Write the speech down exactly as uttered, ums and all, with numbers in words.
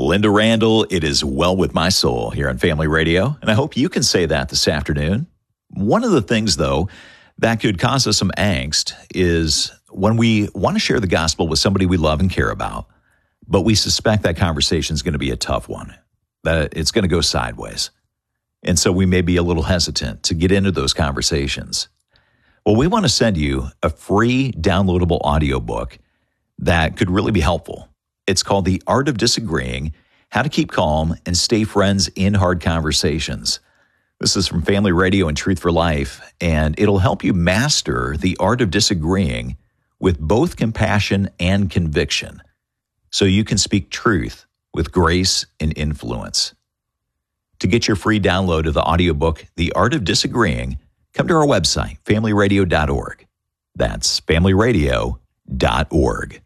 Linda Randall, it is well with my soul here on Family Radio, and I hope you can say that this afternoon. One of the things, though, that could cause us some angst is when we want to share the gospel with somebody we love and care about, but we suspect that conversation is going to be a tough one, that it's going to go sideways. And so we may be a little hesitant to get into those conversations. Well, we want to send you a free downloadable audiobook that could really be helpful. It's called The Art of Disagreeing, How to Keep Calm and Stay Friends in Hard Conversations. This is from Family Radio and Truth for Life, and it'll help you master the art of disagreeing with both compassion and conviction so you can speak truth with grace and influence. To get your free download of the audiobook, The Art of Disagreeing, come to our website, family radio dot org. That's family radio dot org.